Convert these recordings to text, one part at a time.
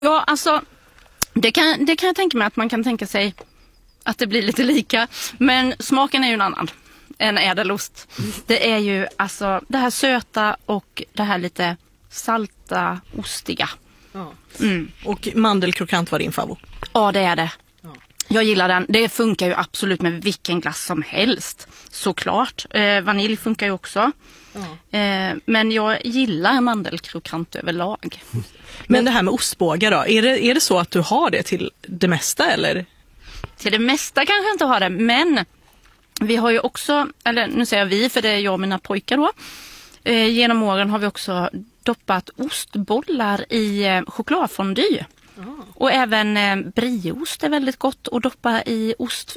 Ja, alltså det kan jag tänka mig att man kan tänka sig att det blir lite lika. Men smaken är ju en annan än ädelost. Det är ju alltså det här söta och det här lite salta, ostiga. Ja. Och mandelkrokant var din favorit? Ja, det är det. Jag gillar den. Det funkar ju absolut med vilken glass som helst. Såklart. Vanilj funkar ju också. Men jag gillar mandelkrokant överlag. Men det här med ostbågar då, är det så att du har det till det mesta eller? Till det mesta kanske jag inte har det, men vi har ju också, eller nu säger jag vi för det är jag och mina pojkar då. Genom åren har vi också doppat ostbollar i chokladfondy. Och även brieost är väldigt gott att doppa i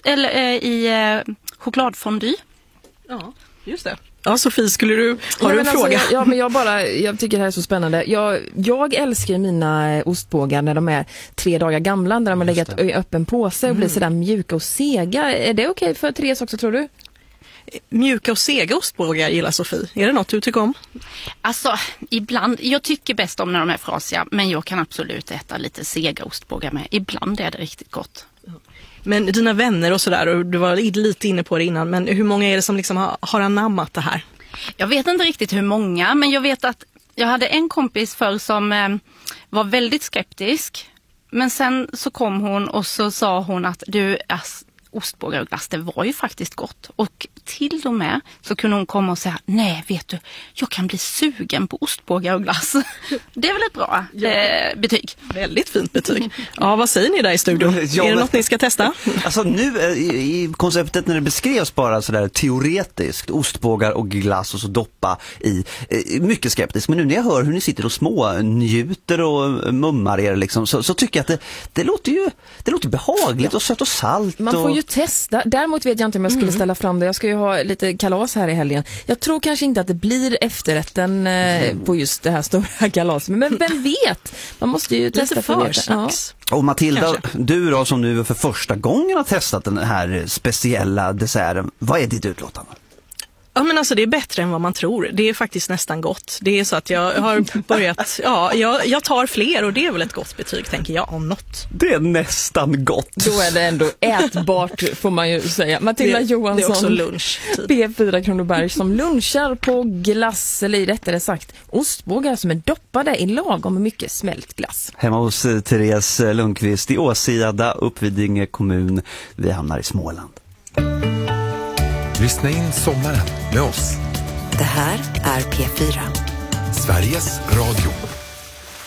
i chokladfondy. Ja, just det. Ja, Sofie, har du en fråga? Jag tycker det här är så spännande. Jag älskar mina ostbågar när de är 3 dagar gamla, när de har legat i öppen påse och blir sådär mjuka och sega. Är det okej för Therese också, tror du? Mjuka och sega ostbågar gillar Sofie. Är det något du tycker om? Alltså, ibland. Jag tycker bäst om när de är frasiga, men jag kan absolut äta lite sega ostbågar med. Ibland är det riktigt gott. Men dina vänner och sådär, och du var lite inne på det innan, men hur många är det som liksom har anammat det här? Jag vet inte riktigt hur många, men jag vet att jag hade en kompis förr som var väldigt skeptisk. Men sen så kom hon och så sa hon att ostbågar och glass, det var ju faktiskt gott. Och till och med så kunde hon komma och säga, nej vet du, jag kan bli sugen på ostbågar och glass. Det är väl ett bra betyg. Väldigt fint betyg. Ja, vad säger ni där i studion? Är det något ni ska testa? Alltså nu i konceptet när det beskrevs bara sådär teoretiskt, ostbågar och glass och så doppa i, mycket skeptisk. Men nu när jag hör hur ni sitter och små njuter och mummar er liksom, så tycker jag att det låter behagligt och sött och salt. Man får ju testa. Däremot vet jag inte om jag skulle ställa fram det. Jag ska ju ha lite kalas här i helgen. Jag tror kanske inte att det blir efterrätten på just det här stora kalaset. Men vem vet? Man måste ju testa för det. Och Matilda, du då som nu för första gången har testat den här speciella desserten. Vad är ditt utlåtande? Ja, men alltså det är bättre än vad man tror. Det är faktiskt nästan gott. Det är så att jag har börjat, jag tar fler och det är väl ett gott betyg, tänker jag, om något. Det är nästan gott. Då är det ändå ätbart, får man ju säga. Matilda Johansson, det är också lunch. P4 Kronoberg, som lunchar på glass, eller rättare sagt ostbågar som är doppade i lagom mycket smält glass. Hemma hos Therese Lundqvist i Åsida, Uppvidinge kommun. Vi hamnar i Småland. Lyssna in sommaren med oss. Det här är P4. Sveriges Radio.